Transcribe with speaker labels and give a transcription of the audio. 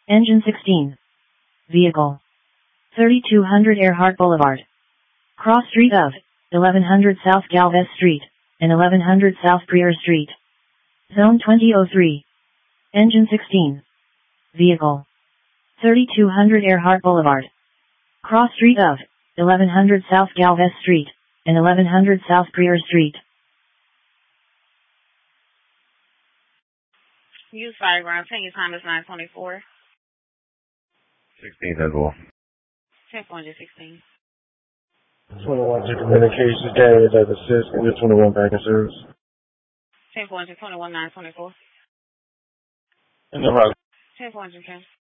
Speaker 1: Engine 16. Vehicle. 3200 Earhart Boulevard. Cross street of 1100 South Galvez Street and 1100 South Prior Street. Zone 2003. Engine 16. Vehicle. 3200 Earhart Boulevard. Cross street of 1100 South Galvez Street and 1100 South Prior Street.
Speaker 2: Use Fireground. Take your time. It's 9:24.
Speaker 3: 16 as well.
Speaker 2: 10-416.
Speaker 4: 21 to communications damage as assist. Clear 21 back in service.
Speaker 2: 10-421, 924.
Speaker 4: And the route.
Speaker 2: 10-410.